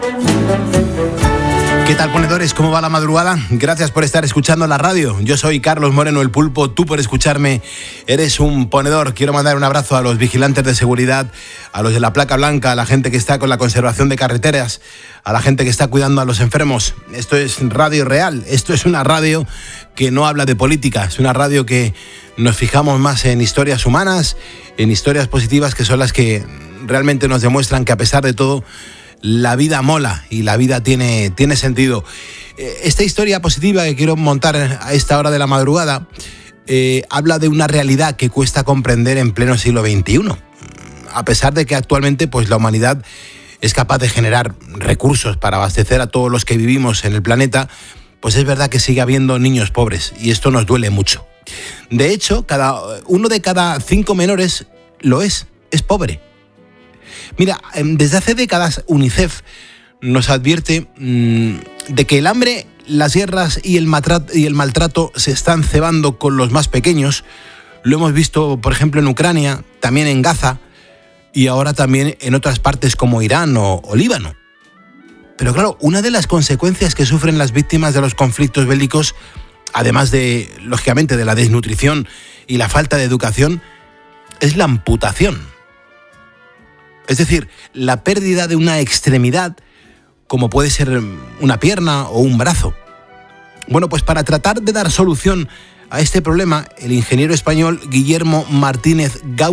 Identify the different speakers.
Speaker 1: ¿Qué tal, ponedores? ¿Cómo va la madrugada? Gracias por estar escuchando la radio. Yo soy Carlos Moreno, el Pulpo. Tú, por escucharme, eres un ponedor. Quiero mandar un abrazo a los vigilantes de seguridad, a los de la placa blanca, a la gente que está con la conservación de carreteras, a la gente que está cuidando a los enfermos. Esto es Radio Real. Esto es una radio que no habla de política. Es una radio que nos fijamos más en historias humanas, en historias positivas, que son las que realmente nos demuestran que, a pesar de todo, la vida mola y la vida tiene sentido. Esta historia positiva que quiero montar a esta hora de la madrugada habla de una realidad que cuesta comprender en pleno siglo XXI. A pesar de que actualmente, pues, la humanidad es capaz de generar recursos para abastecer a todos los que vivimos en el planeta, pues es verdad que sigue habiendo niños pobres, y esto nos duele mucho. De hecho, uno de cada 5 menores es pobre. Mira, desde hace décadas UNICEF nos advierte de que el hambre, las guerras y el maltrato se están cebando con los más pequeños. Lo hemos visto, por ejemplo, en Ucrania, también en Gaza y ahora también en otras partes como Irán o Líbano. Pero claro, una de las consecuencias que sufren las víctimas de los conflictos bélicos, además de, lógicamente, de la desnutrición y la falta de educación, es la amputación. Es decir, la pérdida de una extremidad, como puede ser una pierna o un brazo. Bueno, pues para tratar de dar solución a este problema, el ingeniero español Guillermo Martínez Gau